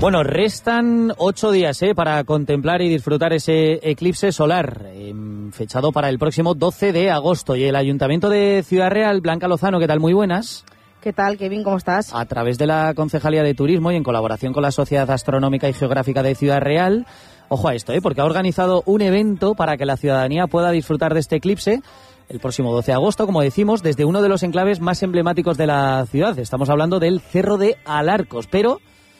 Bueno, restan 8 días para contemplar y disfrutar ese eclipse solar, fechado para el próximo 12 de agosto. Y el Ayuntamiento de Ciudad Real, Blanca Lozano, ¿qué tal? Muy buenas. ¿Qué tal, Kevin? ¿Cómo estás? A través de la Concejalía de Turismo y en colaboración con la Sociedad Astronómica y Geográfica de Ciudad Real, ojo a esto, porque ha organizado un evento para que la ciudadanía pueda disfrutar de este eclipse el próximo 12 de agosto, como decimos, desde uno de los enclaves más emblemáticos de la ciudad. Estamos hablando del Cerro de Alarcos, pero,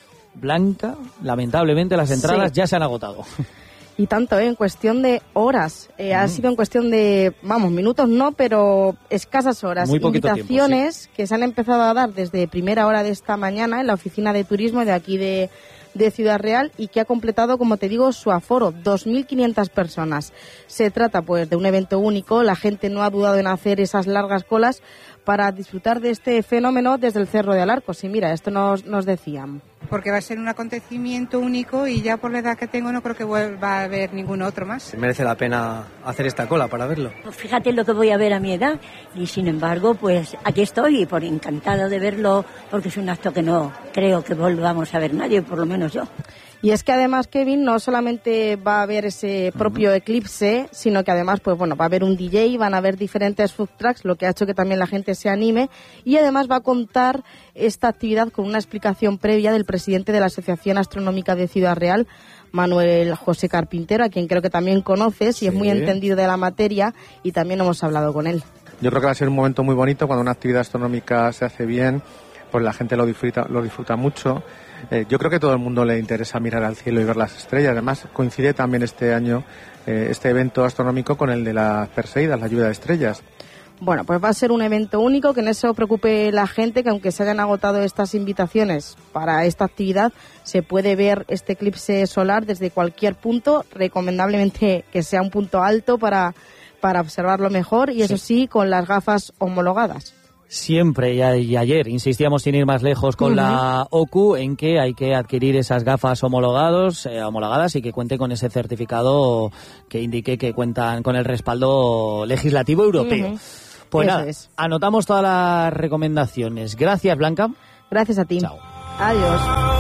Blanca, lamentablemente las entradas ya se han agotado. Y tanto, en cuestión de horas. Ha sido en cuestión de, minutos no, pero escasas horas. Muy poquito Invitaciones tiempo, sí, que se han empezado a dar desde primera hora de esta mañana en la oficina de turismo de aquí de Ciudad Real y que ha completado, como te digo, su aforo, 2.500 personas. Se trata pues de un evento único, la gente no ha dudado en hacer esas largas colas para disfrutar de este fenómeno desde el Cerro de Alarcos. Y mira, esto nos decían. Porque va a ser un acontecimiento único y ya por la edad que tengo no creo que vuelva a haber ningún otro más. Merece la pena hacer esta cola para verlo. Pues fíjate lo que voy a ver a mi edad y sin embargo pues aquí estoy por encantado de verlo porque es un acto que no creo que volvamos a ver nadie, por lo menos yo. Y es que además, Kevin, no solamente va a haber ese propio eclipse, sino que además, pues bueno, va a haber un DJ, van a haber diferentes food trucks, lo que ha hecho que también la gente se anime, y además va a contar esta actividad con una explicación previa del presidente de la Asociación Astronómica de Ciudad Real, Manuel José Carpintero, a quien creo que también conoces y es muy entendido de la materia, y también hemos hablado con él. Yo creo que va a ser un momento muy bonito cuando una actividad astronómica se hace bien, pues la gente lo disfruta mucho. Yo creo que a todo el mundo le interesa mirar al cielo y ver las estrellas. Además, coincide también este año este evento astronómico con el de las Perseidas, la lluvia de estrellas. Bueno, pues va a ser un evento único, que en eso preocupe la gente, que aunque se hayan agotado estas invitaciones para esta actividad, se puede ver este eclipse solar desde cualquier punto, recomendablemente que sea un punto alto para observarlo mejor y eso sí, con las gafas homologadas. Siempre y ayer insistíamos, sin ir más lejos, con la OCU en que hay que adquirir esas gafas homologadas y que cuente con ese certificado que indique que cuentan con el respaldo legislativo europeo. Pues eso nada, anotamos todas las recomendaciones. Gracias, Blanca. Gracias a ti. Chao. Adiós.